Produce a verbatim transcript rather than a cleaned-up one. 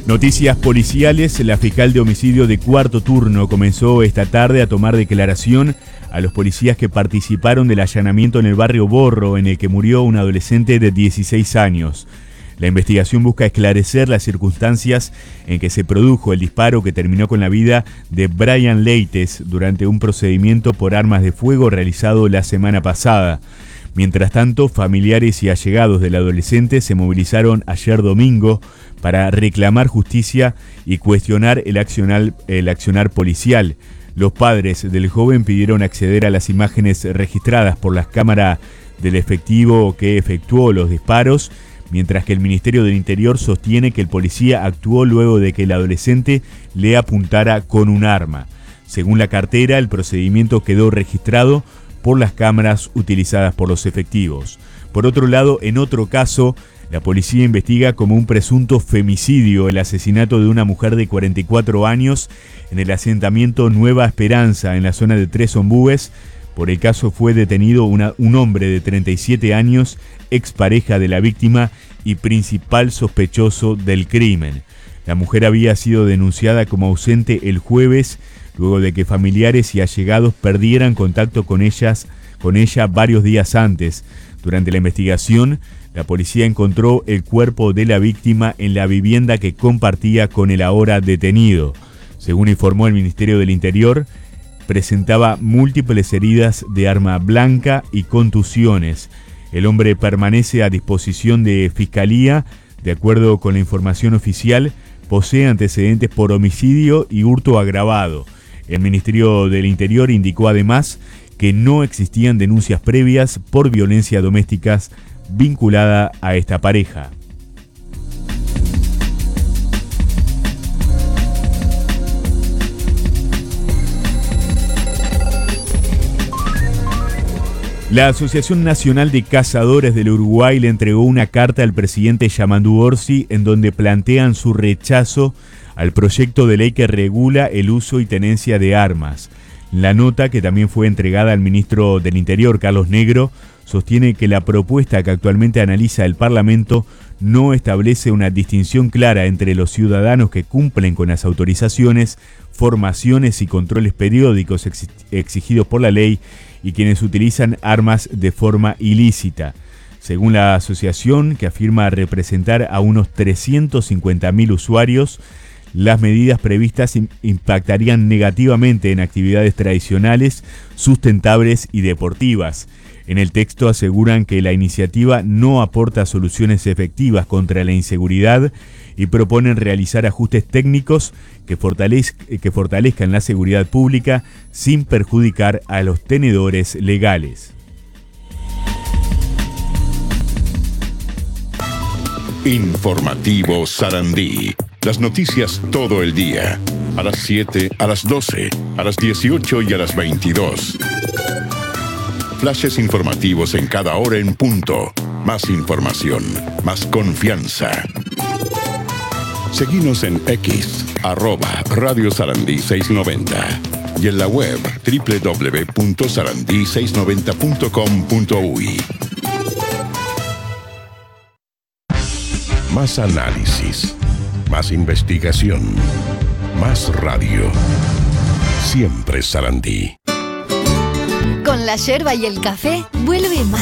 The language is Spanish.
Noticias policiales. La fiscal de homicidio de cuarto turno comenzó esta tarde a tomar declaración a los policías que participaron del allanamiento en el barrio Borro, en el que murió un adolescente de dieciséis años. La investigación busca esclarecer las circunstancias en que se produjo el disparo que terminó con la vida de Brian Leites durante un procedimiento por armas de fuego realizado la semana pasada. Mientras tanto, familiares y allegados del adolescente se movilizaron ayer domingo para reclamar justicia y cuestionar el accionar, el accionar policial. Los padres del joven pidieron acceder a las imágenes registradas por las cámaras del efectivo que efectuó los disparos, mientras que el Ministerio del Interior sostiene que el policía actuó luego de que el adolescente le apuntara con un arma. Según la cartera, el procedimiento quedó registrado por las cámaras utilizadas por los efectivos. Por otro lado, en otro caso, la policía investiga como un presunto femicidio el asesinato de una mujer de cuarenta y cuatro años en el asentamiento Nueva Esperanza, en la zona de Tres Ombúes. Por el caso fue detenido una, un hombre de treinta y siete años, expareja de la víctima y principal sospechoso del crimen. La mujer había sido denunciada como ausente el jueves, luego de que familiares y allegados perdieran contacto con ellas, con ella varios días antes. Durante la investigación, la policía encontró el cuerpo de la víctima en la vivienda que compartía con el ahora detenido. Según informó el Ministerio del Interior, presentaba múltiples heridas de arma blanca y contusiones. El hombre permanece a disposición de Fiscalía. De acuerdo con la información oficial, posee antecedentes por homicidio y hurto agravado. El Ministerio del Interior indicó además que no existían denuncias previas por violencia doméstica vinculada a esta pareja. La Asociación Nacional de Cazadores del Uruguay le entregó una carta al presidente Yamandu Orsi en donde plantean su rechazo al proyecto de ley que regula el uso y tenencia de armas. La nota, que también fue entregada al ministro del Interior, Carlos Negro, sostiene que la propuesta que actualmente analiza el Parlamento no establece una distinción clara entre los ciudadanos que cumplen con las autorizaciones, formaciones y controles periódicos ex- exigidos por la ley y quienes utilizan armas de forma ilícita. Según la asociación, que afirma representar a unos trescientos cincuenta mil usuarios, las medidas previstas impactarían negativamente en actividades tradicionales, sustentables y deportivas. En el texto aseguran que la iniciativa no aporta soluciones efectivas contra la inseguridad y proponen realizar ajustes técnicos que, fortalez- que fortalezcan la seguridad pública sin perjudicar a los tenedores legales. Informativo Sarandí. Las noticias todo el día. A las siete, a las doce, a las dieciocho y a las veintidós. Flashes informativos en cada hora en punto. Más información, más confianza. Seguinos en X, arroba Radio Sarandí seiscientos noventa. Y en la web doble u doble u doble u punto sarandí seiscientos noventa punto com punto uy. Más análisis, más investigación, más radio. Siempre Sarandí. Con la yerba y el café, vuelve más